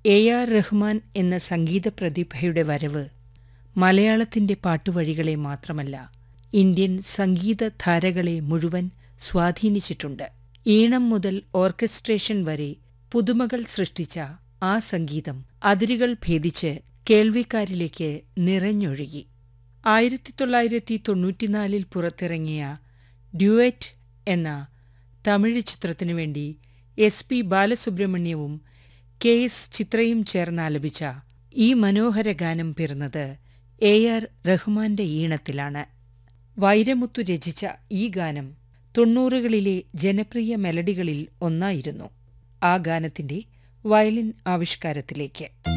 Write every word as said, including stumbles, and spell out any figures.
A R Rahman എന്ന സംഗീത പ്രതിഭയുടെ വരവ് മലയാളത്തിന്റെ പാട്ടുവഴികളെ മാത്രമല്ല, ഇന്ത്യൻ സംഗീതധാരകളെ മുഴുവൻ സ്വാധീനിച്ചിട്ടുണ്ട്. ഈണം മുതൽ ഓർക്കസ്ട്രേഷൻ വരെ പുതുമകൾ സൃഷ്ടിച്ച ആ സംഗീതം അതിരുകൾ ഭേദിച്ച് കേൾവിക്കാരിലേക്ക് നിറഞ്ഞൊഴുകി. ആയിരത്തി തൊള്ളായിരത്തി തൊണ്ണൂറ്റിനാലിൽ പുറത്തിറങ്ങിയ ഡ്യുവറ്റ് എന്ന തമിഴ് ചിത്രത്തിനു വേണ്ടി എസ് പി ബാലസുബ്രഹ്മണ്യവും കെ എസ് ചിത്രയും ചേർന്നാലപിച്ച ഈ മനോഹര ഗാനം പിറന്നത് എ ആർ റഹ്മാന്റെ ഈണത്തിലാണ്. വൈരമുത്തു രചിച്ച ഈ ഗാനം തൊണ്ണൂറുകളിലെ ജനപ്രിയ മെലഡികളിൽ ഒന്നായിരുന്നു. ആ ഗാനത്തിന്റെ വയലിൻ ആവിഷ്കാരത്തിലേക്ക്.